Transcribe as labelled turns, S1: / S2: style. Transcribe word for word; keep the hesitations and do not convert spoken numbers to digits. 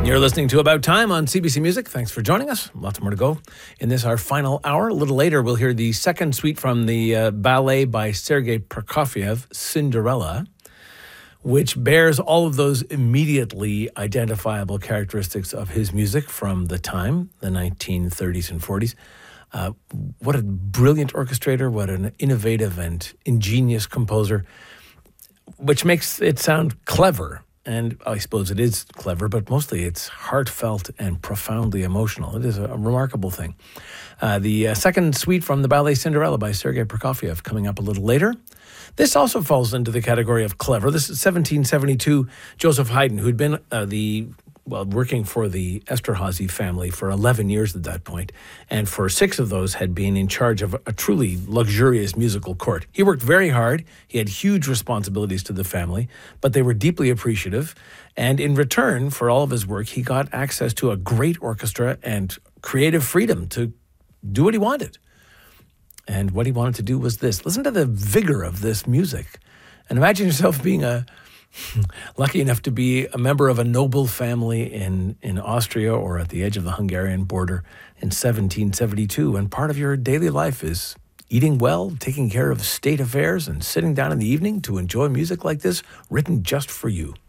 S1: You're listening to About Time on C B C Music. Thanks for joining us. Lots more to go in this, our final hour. A little later, we'll hear the second suite from the uh, ballet by Sergei Prokofiev, Cinderella, which bears all of those immediately identifiable characteristics of his music from the time, the nineteen thirties and forties. Uh, what a brilliant orchestrator, what an innovative and ingenious composer, which makes it sound clever. And I suppose it is clever, but mostly it's heartfelt and profoundly emotional. It is a remarkable thing. Uh, the uh, second suite from the ballet Cinderella by Sergei Prokofiev coming up a little later. This also falls into the category of clever. This is seventeen seventy-two, Joseph Haydn, who'd been uh, the, well, working for the Esterházy family for eleven years at that point, and for six of those had been in charge of a truly luxurious musical court. He worked very hard. He had huge responsibilities to the family, but they were deeply appreciative. And in return for all of his work, he got access to a great orchestra and creative freedom to do what he wanted. And what he wanted to do was this. Listen to the vigor of this music. And imagine yourself being a lucky enough to be a member of a noble family in, in Austria or at the edge of the Hungarian border in seventeen seventy-two. And part of your daily life is eating well, taking care of state affairs, and sitting down in the evening to enjoy music like this, written just for you.